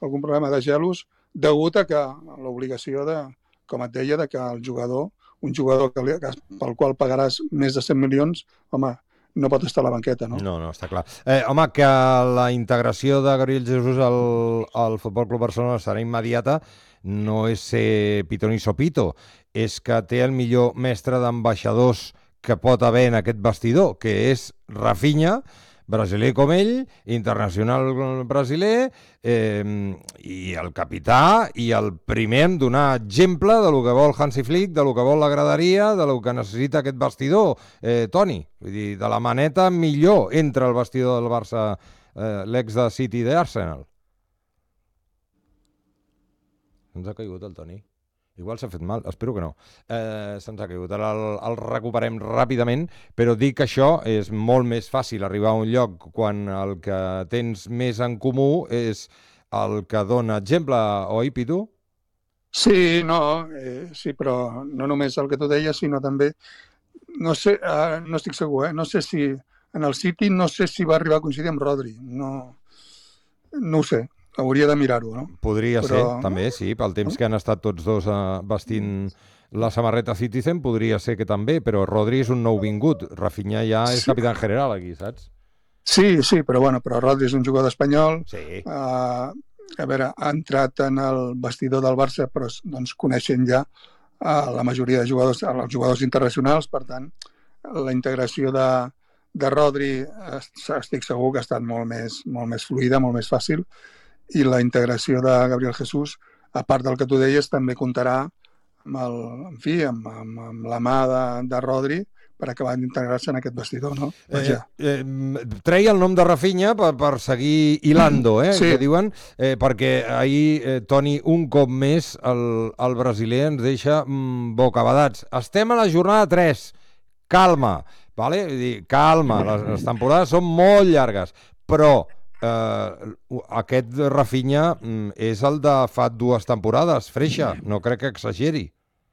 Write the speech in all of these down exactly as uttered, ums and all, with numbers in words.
algun problema de gelos degut a que l'obligació de, com et deia, de que el jugador, un jugador que, que, pel qual pagaràs més de cent milions, home, no pot estar a la banqueta, no? No, no, està clar. Eh, home, que la integració de Gabriel Jesús al, al Futbol Club Barcelona serà immediata no és ser pito ni sopito, és que té el millor mestre d'ambaixadors que pot haver en aquest vestidor, que és Rafinha, brasiler com ell, internacional brasiler, eh, i el capità i el primer en donar exemple de lo que vol Hansi Flick, de lo que vol la graderia, de lo que necessita aquest vestidor, eh, Toni. Vull dir, de la maneta millor entra el vestidor del Barça, eh, l'ex de City i d'Arsenal. Ens ha caigut el Toni. Igual s'ha fet mal, espero que no. Eh, Se'ns ha caigut, ara el, el recuperem ràpidament, però dic que això és molt més fàcil arribar a un lloc quan el que tens més en comú és el que dona exemple, oi, Pitu? Sí, no, eh, sí, però no només el que tu deies, sinó també, no sé, eh, no estic segur, eh? no sé si en el City, no sé si va arribar a coincidir amb Rodri, no, no ho sé. Hauria de mirar-ho, no? Podria Però... ser, també, sí, pel temps que han estat tots dos eh, vestint la samarreta Citizen, podria ser que també, però Rodri és un nou vingut. Rafinha ja és sí. capità general aquí, saps? Sí, sí, però bueno, però Rodri és un jugador espanyol. Sí. Uh, a veure, ha entrat en el vestidor del Barça, però doncs coneixen ja uh, la majoria de jugadors, els jugadors internacionals, per tant, la integració de, de Rodri estic segur que ha estat molt més, molt més fluida, molt més fàcil, i la integració de Gabriel Jesús, a part del que tu deies, també comptarà amb, el, en fi, amb, amb, amb la mà de, de Rodri per acabar d'integrar-se en aquest vestidor, no? Eh, eh, treia el nom de Rafinha per, per seguir hilando, eh, sí. que diuen, eh, perquè ahir, eh, Toni, un cop més el, el brasiler ens deixa mm, bocabadats. Estem a la jornada tres, calma, vale? Vull dir, calma, les, les temporades són molt llargues, però Uh, aquest Rafinha mm, és el de fa dues temporades, freixa, no crec que exageri.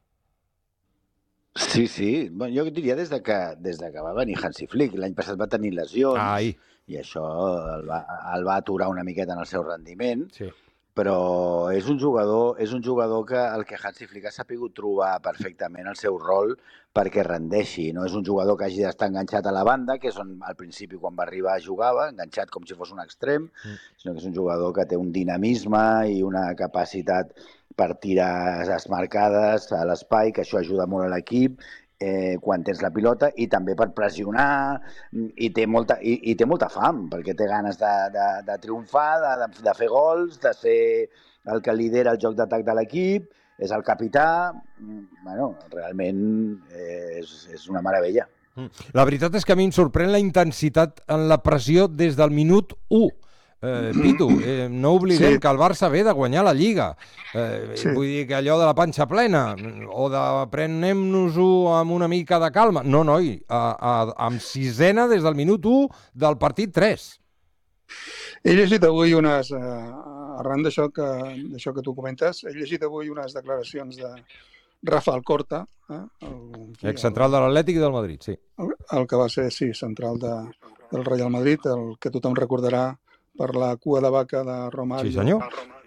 Sí, sí, bueno, jo diria des de que, des de que va venir Hansi Flick. L'any passat va tenir lesions Ai. i això el va, el va aturar una miqueta en el seu rendiment. Sí. Però és un jugador, és un jugador que el que Hansi Flick ha sapigut trobar perfectament el seu rol perquè rendeixi. No és un jugador que hagi d'estar enganxat a la banda, que és on al principi quan va arribar jugava, enganxat com si fos un extrem, mm. sinó que és un jugador que té un dinamisme i una capacitat per tirar les marcades a l'espai, que això ajuda molt a l'equip, eh, quan tens la pilota, i també per pressionar, i té molta, i, i té molta fam, perquè té ganes de, de, de triomfar, de, de fer gols, de ser el que lidera el joc d'atac de l'equip, és el capità. Bueno, realment eh, és, és una meravella. La veritat és que a mi em sorprèn la intensitat en la pressió des del minut u. Eh, Pitu, eh, no oblidem sí. que el Barça ve de guanyar la Lliga. Eh, sí. Vull dir que allò de la panxa plena, o de prenem-nos-ho amb una mica de calma. No, noi, a, a, amb sisena des del minut u del partit tres. He llegit avui unes, eh, arran d'això que, d'això que tu comentes, he llegit avui unes declaracions de Rafa Alcorta, eh, el, ex-central de l'Atlètic i del Madrid, sí. El, el que va ser, sí, central de, del Real Madrid, el que tothom recordarà per la cua de vaca de Romario. Sí, senyor.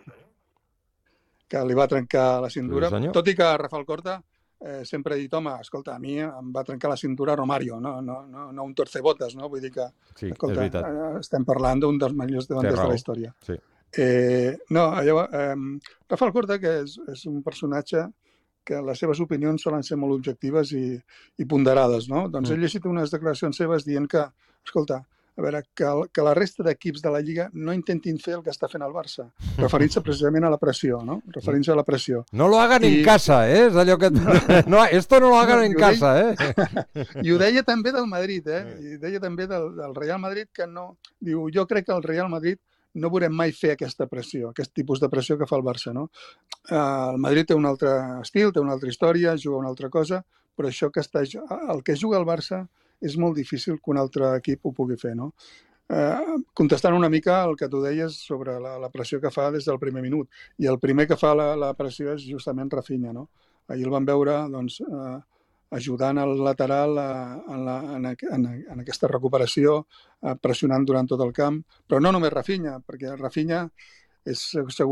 Que li va trencar la cintura. Sí, tot i que Rafael Corta eh, sempre ha dit, home, escolta, a mi em va trencar la cintura Romario, no, no, no, no un torcebotes, no? Vull dir que, sí, escolta, eh, estem parlant d'un dels millors davanters de la història. Sí. Eh, no, llavors, eh, Rafael Corta, que és, és un personatge que les seves opinions solen ser molt objectives i, i ponderades, no? Doncs mm. he llegit unes declaracions seves dient que, escolta, a veure, que, que la resta d'equips de la Lliga no intentin fer el que està fent el Barça, referint-se precisament a la pressió, no? Referint-se a la pressió. No lo hagan I... en casa, eh? És allò que... No, esto no lo hagan no, en casa, deia... eh? I ho deia també del Madrid, eh? I deia també del, del Real Madrid que no... Diu, jo crec que el Real Madrid no veurem mai fer aquesta pressió, aquest tipus de pressió que fa el Barça, no? Uh, el Madrid té un altre estil, té una altra història, juga una altra cosa, però això que està... El que juga el Barça és molt difícil que un altre equip ho pugui fer, no? Eh, contestant una mica el que tu deies sobre la, la pressió que fa des del primer minut. I el primer que fa la, la pressió és justament Rafinha, no? Ahir el vam veure, doncs, eh, ajudant el lateral a, en, la, en, en, en aquesta recuperació, eh, pressionant durant tot el camp. Però no només Rafinha, perquè Rafinha és segur